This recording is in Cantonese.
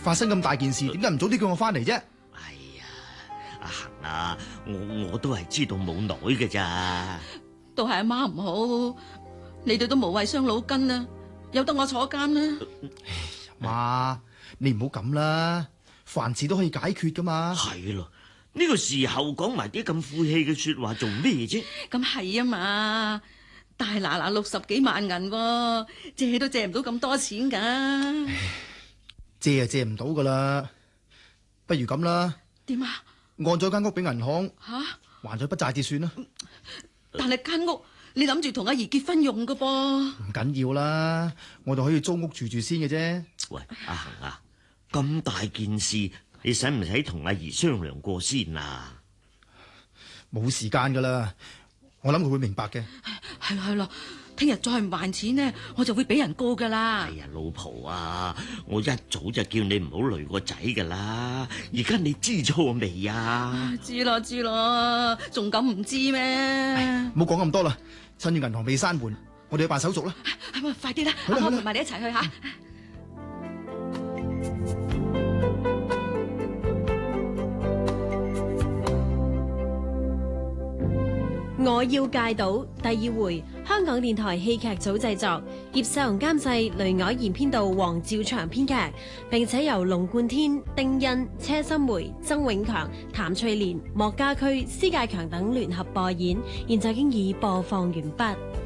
發生咁大件事，點解唔早啲叫我翻嚟啫？ 哎呀，阿恒啊，我都係知道冇耐嘅咋。 都係阿媽唔好，你哋都無謂傷腦筋啦，由得我坐監啦。 媽，你唔好咁啦，凡事都可以解決噶嘛。 係咯，呢個時候講埋啲咁晦氣嘅說話做咩啫？ 咁係啊嘛，大嗱60幾萬銀喎，借都借唔到咁多錢噶。 借啊借唔到噶啦，不如咁啦， 點啊？ 按咗間屋俾銀行， 吓？ 還咗筆債至算啦。 但係間屋你諗住同阿姨結婚用噶噃？ 唔緊要啦，我哋可以租屋住住先嘅啫。 喂，阿恒啊，咁大件事，你使唔使同阿姨商量過先啊？ 冇時間噶啦，我諗佢會明白嘅。 係咯，聽日再唔還錢呢，我就會俾人告噶啦。 哎呀，老婆啊，我一早就叫你唔好累個仔噶啦，而家你知錯未啊？ 知咯，仲敢唔知咩？ 唔好講咁多啦，趁住銀行未閂門，我哋去辦手續啦。 快啲啦， 好啦我同埋你一齊去吓。 我要戒賭第2回，香港電台戲劇組製作，葉世雄監製，雷凱賢編導，黃兆祥編劇，並且由龍貫天、丁欣、車心梅、曾永強、譚翠蓮、莫家駒、施介強等聯合播演，現在經已播放完畢。